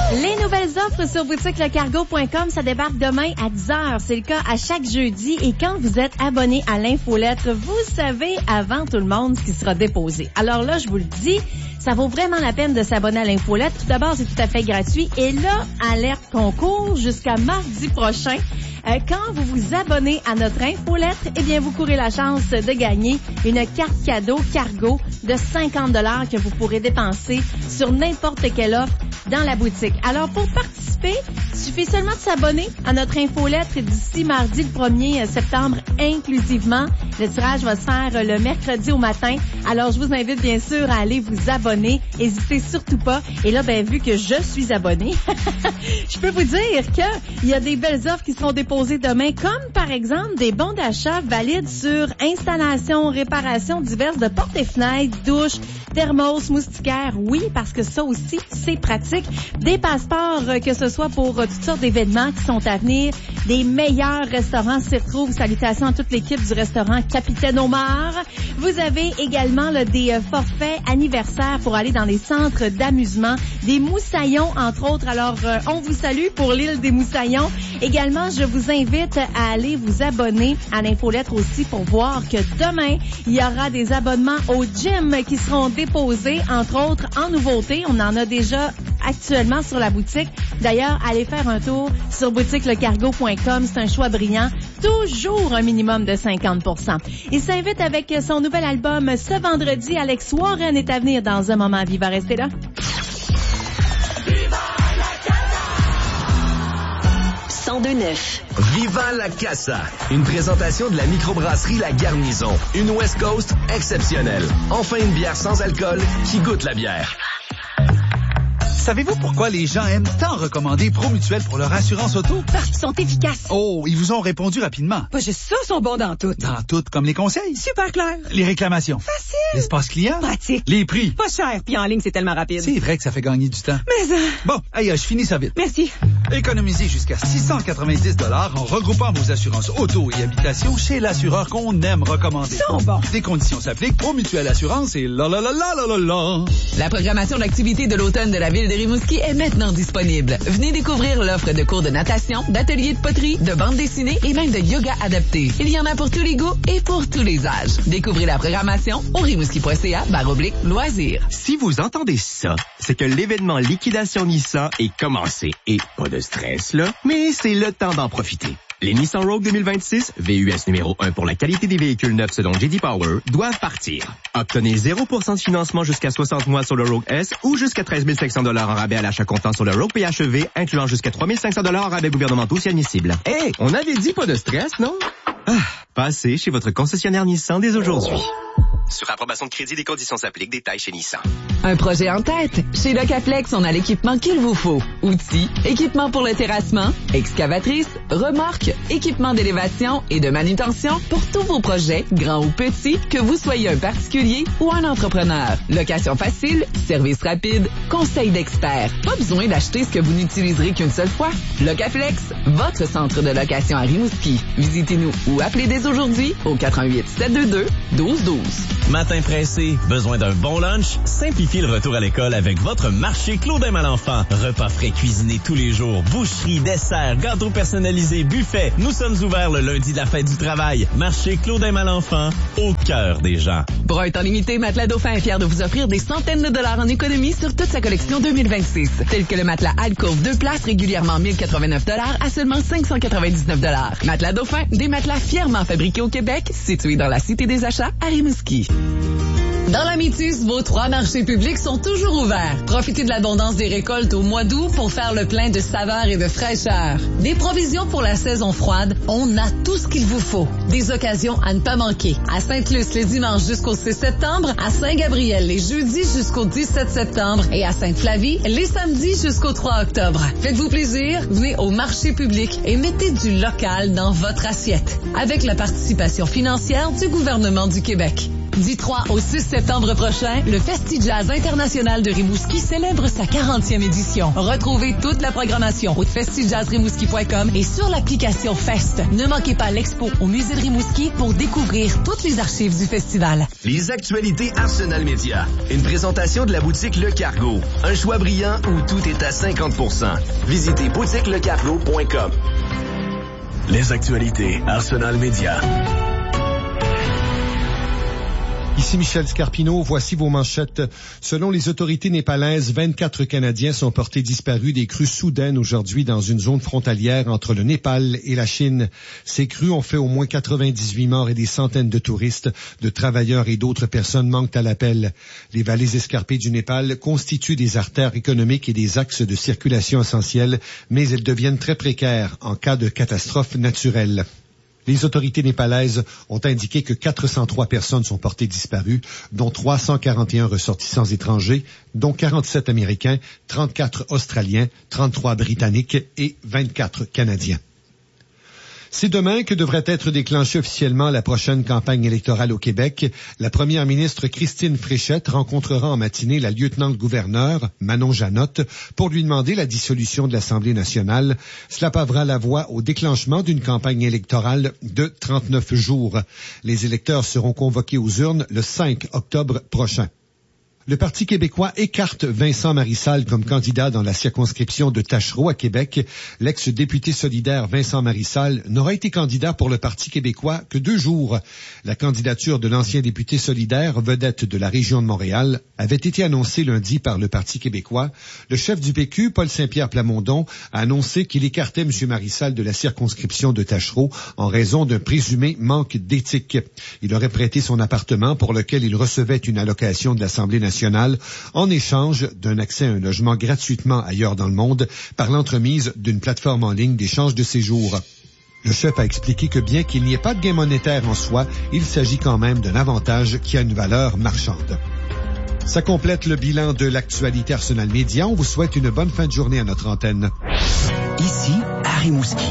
Les nouvelles offres sur boutiquelecargo.com, ça débarque demain à 10h. C'est le cas à chaque jeudi. Et quand vous êtes abonné à l'infolettre, vous savez avant tout le monde ce qui sera déposé. Alors là, je vous le dis, ça vaut vraiment la peine de s'abonner à l'infolettre. Tout d'abord, c'est tout à fait gratuit. Et là, alerte concours jusqu'à mardi prochain. Quand vous vous abonnez à notre infolettre, eh bien, vous courez la chance de gagner une carte cadeau Cargo de 50 $ que vous pourrez dépenser sur n'importe quelle offre dans la boutique. Alors, pour participer, il suffit seulement de s'abonner à notre infolettre d'ici mardi le 1er septembre inclusivement. Le tirage va se faire le mercredi au matin. Alors, je vous invite bien sûr à aller vous abonner. N'hésitez surtout pas. Et là, ben, vu que je suis abonnée, je peux vous dire qu'il y a des belles offres qui seront déposées demain, comme par exemple des bons d'achat valides sur installation, réparation diverses de portes et fenêtres, douches, thermos, moustiquaires. Oui, parce que ça aussi, c'est pratique. Des passeports, que ce soit pour toutes sortes d'événements qui sont à venir. Des meilleurs restaurants s'y retrouvent. Salutations à toute l'équipe du restaurant Capitaine Omar. Vous avez également des forfaits anniversaires pour aller dans les centres d'amusement. Des moussaillons, entre autres. Alors, on vous salue pour l'île des moussaillons. Également, je vous invite à aller vous abonner à l'infolettre aussi pour voir que demain, il y aura des abonnements au gym qui seront déposés, entre autres, en nouveauté. On en a déjà actuellement sur la boutique. D'ailleurs, allez faire un tour sur boutiquelecargo.com. C'est un choix brillant. Toujours un minimum de 50%. Il s'invite avec son nouvel album ce vendredi. Alex Warren est à venir dans un moment. Viva, restez là. Viva la Casa. Une présentation de la microbrasserie La Garnison. Une West Coast exceptionnelle. Enfin une bière sans alcool qui goûte la bière. Savez-vous pourquoi les gens aiment tant recommander Promutuel pour leur assurance auto? Parce qu'ils sont efficaces. Oh, ils vous ont répondu rapidement. Pas juste ça, ils sont bons dans tout. Dans tout, comme les conseils. Super clair. Les réclamations. Facile. L'espace client. Pratique. Les prix. Pas cher, puis en ligne, c'est tellement rapide. C'est vrai que ça fait gagner du temps. Mais Bon, aïe, je finis ça vite. Merci. Économisez jusqu'à 690 $ en regroupant vos assurances auto et habitation chez l'assureur qu'on aime recommander. Ils sont bons. Des conditions s'appliquent. Promutuel Assurance et la. La programmation d'activités de l'automne de la ville de Rimouski est maintenant disponible. Venez découvrir l'offre de cours de natation, d'ateliers de poterie, de bande dessinée et même de yoga adapté. Il y en a pour tous les goûts et pour tous les âges. Découvrez la programmation au rimouski.ca/loisirs. Si vous entendez ça, c'est que l'événement Liquidation Nissan est commencé. Et pas de stress, là, mais c'est le temps d'en profiter. Les Nissan Rogue 2026, VUS numéro 1 pour la qualité des véhicules neufs selon J.D. Power, doivent partir. Obtenez 0% de financement jusqu'à 60 mois sur le Rogue S ou jusqu'à 13 500 $ en rabais à l'achat comptant sur le Rogue PHEV, incluant jusqu'à 3 500 $ en rabais gouvernementaux si admissible. Hey, on avait dit pas de stress, non? Passez chez votre concessionnaire Nissan dès aujourd'hui. Sur approbation de crédit, des conditions s'appliquent. Détails chez Nissan. Un projet en tête? Chez Locaflex, on a l'équipement qu'il vous faut. Outils, équipement pour le terrassement, excavatrice, remorque, équipement d'élévation et de manutention pour tous vos projets, grands ou petits, que vous soyez un particulier ou un entrepreneur. Location facile, service rapide, conseil d'experts. Pas besoin d'acheter ce que vous n'utiliserez qu'une seule fois. Locaflex, votre centre de location à Rimouski. Visitez-nous ou appelez dès aujourd'hui au 88 722 1212. Matin pressé, besoin d'un bon lunch? Simplifiez le retour à l'école avec votre marché Claudin Malenfant. Repas frais cuisinés tous les jours, boucherie, dessert, gâteaux personnalisés, buffet. Nous sommes ouverts le lundi de la fête du travail. Marché Claudin Malenfant, au cœur des gens. Pour un temps limité, Matelas Dauphin est fier de vous offrir des centaines de dollars en économie sur toute sa collection 2026. Tel que le matelas Alcove 2 places régulièrement 1089 $ à seulement 599 $. Matelas Dauphin, des matelas fièrement fabriqués au Québec, situés dans la Cité des Achats à Rimouski. Dans la Métis, vos 3 marchés publics sont toujours ouverts. Profitez de l'abondance des récoltes au mois d'août pour faire le plein de saveur et de fraîcheur. Des provisions pour la saison froide, on a tout ce qu'il vous faut. Des occasions à ne pas manquer. À Sainte-Luce les dimanches jusqu'au 6 septembre, à Saint-Gabriel les jeudis jusqu'au 17 septembre et à Sainte-Flavie les samedis jusqu'au 3 octobre. Faites-vous plaisir, venez au marché public et mettez du local dans votre assiette. Avec la participation financière du gouvernement du Québec. Du 3 au 6 septembre prochain, le Festi-Jazz International de Rimouski célèbre sa 40e édition. Retrouvez toute la programmation au festijazzrimouski.com et sur l'application Fest. Ne manquez pas l'expo au Musée de Rimouski pour découvrir toutes les archives du festival. Les actualités Arsenal Média. Une présentation de la boutique Le Cargo. Un choix brillant où tout est à 50%. Visitez boutiquelecargo.com. Les actualités Arsenal Média. Ici Michel Scarpino, voici vos manchettes. Selon les autorités népalaises, 24 Canadiens sont portés disparus des crues soudaines aujourd'hui dans une zone frontalière entre le Népal et la Chine. Ces crues ont fait au moins 98 morts et des centaines de touristes, de travailleurs et d'autres personnes manquent à l'appel. Les vallées escarpées du Népal constituent des artères économiques et des axes de circulation essentiels, mais elles deviennent très précaires en cas de catastrophe naturelle. Les autorités népalaises ont indiqué que 403 personnes sont portées disparues, dont 341 ressortissants étrangers, dont 47 Américains, 34 Australiens, 33 Britanniques et 24 Canadiens. C'est demain que devrait être déclenchée officiellement la prochaine campagne électorale au Québec. La première ministre Christine Fréchette rencontrera en matinée la lieutenant-gouverneur Manon Janotte pour lui demander la dissolution de l'Assemblée nationale. Cela pavera la voie au déclenchement d'une campagne électorale de 39 jours. Les électeurs seront convoqués aux urnes le 5 octobre prochain. Le Parti québécois écarte Vincent Marissal comme candidat dans la circonscription de Tachereau à Québec. L'ex-député solidaire Vincent Marissal n'aura été candidat pour le Parti québécois que 2 jours. La candidature de l'ancien député solidaire, vedette de la région de Montréal, avait été annoncée lundi par le Parti québécois. Le chef du PQ, Paul Saint-Pierre Plamondon, a annoncé qu'il écartait M. Marissal de la circonscription de Tachereau en raison d'un présumé manque d'éthique. Il aurait prêté son appartement pour lequel il recevait une allocation de l'Assemblée nationale en échange d'un accès à un logement gratuitement ailleurs dans le monde par l'entremise d'une plateforme en ligne d'échange de séjour. Le chef a expliqué que bien qu'il n'y ait pas de gain monétaire en soi, il s'agit quand même d'un avantage qui a une valeur marchande. Ça complète le bilan de l'actualité Arsenal Média. On vous souhaite une bonne fin de journée à notre antenne. Ici, à Rimouski.